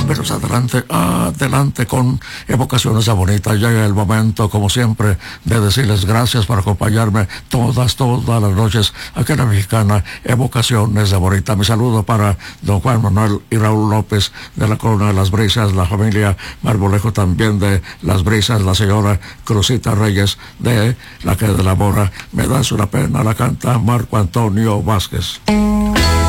Pero adelante, adelante con Evocaciones de Bonita. Llega el momento, como siempre, de decirles gracias por acompañarme todas las noches aquí en la Mexicana, Evocaciones de Bonita. Mi saludo para don Juan Manuel y Raúl López de la Corona de las Brisas, la familia Marmolejo también de Las Brisas, la señora Cruzita Reyes de la que de la Mora. Me das una pena, la canta Marco Antonio Vázquez.